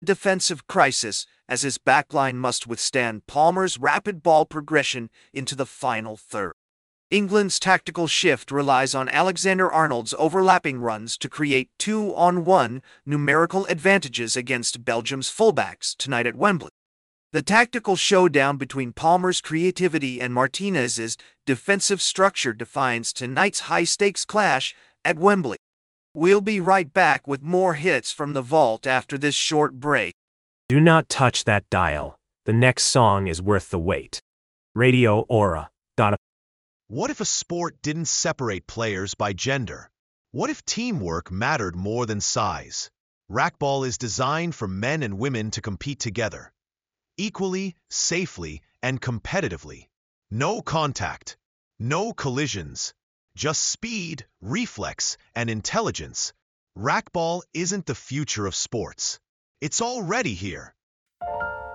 defensive crisis, as his backline must withstand Palmer's rapid ball progression into the final third. England's tactical shift relies on Alexander-Arnold's overlapping runs to create 2-on-1 numerical advantages against Belgium's fullbacks tonight at Wembley. The tactical showdown between Palmer's creativity and Martinez's defensive structure defines tonight's high-stakes clash at Wembley. We'll be right back with more hits from the vault after this short break. Do not touch that dial. The next song is worth the wait. Radio Aura. What if a sport didn't separate players by gender? What if teamwork mattered more than size? Racquetball is designed for men and women to compete together, equally, safely, and competitively. No contact, no collisions, just speed, reflex, and intelligence. Racquetball isn't the future of sports. It's already here.